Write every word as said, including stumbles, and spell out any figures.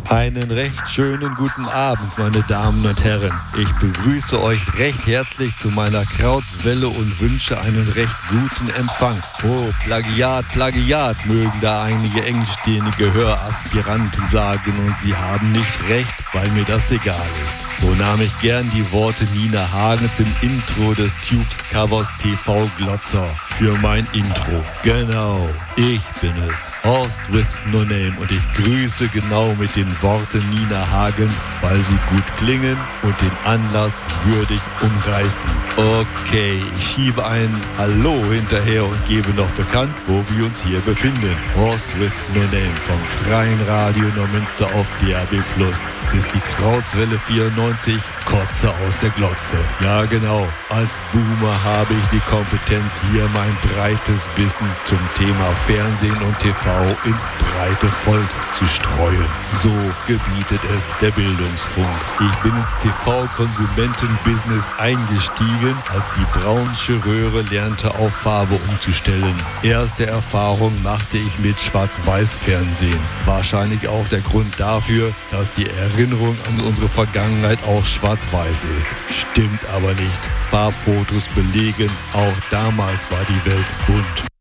Einen recht schönen guten Abend, meine Damen und Herren. Ich begrüße euch recht herzlich zu meiner Krautswelle und wünsche einen recht guten Empfang. Oh, Plagiat, Plagiat, mögen da einige engstehende Höraspiranten sagen, und sie haben nicht recht, weil mir das egal ist. So nahm ich gern die Worte Nina Hagens im Intro des Tubes-Covers T V Glotzer für mein Intro. Genau, ich bin es, Horst with No Name, und ich grüße genau mit den Worte Nina Hagens, weil sie gut klingen und den Anlass würdig umreißen. Okay, ich schiebe ein Hallo hinterher und gebe noch bekannt, wo wir uns hier befinden. Horst with No Name vom Freien Radio Neumünster auf D A B plus. Es ist die Krautswelle vierundneunzig, Kotze aus der Glotze. Ja genau, als Boomer habe ich die Kompetenz, hier mein breites Wissen zum Thema Fernsehen und T V ins breite Volk zu streuen. So gebietet es der Bildungsfunk. Ich bin ins T V-Konsumenten-Business eingestiegen, als die Braunsche Röhre lernte, auf Farbe umzustellen. Erste Erfahrung machte ich mit Schwarz-Weiß-Fernsehen. Wahrscheinlich auch der Grund dafür, dass die Erinnerung an unsere Vergangenheit auch schwarz-weiß ist. Stimmt aber nicht. Farbfotos belegen, auch damals war die Welt bunt.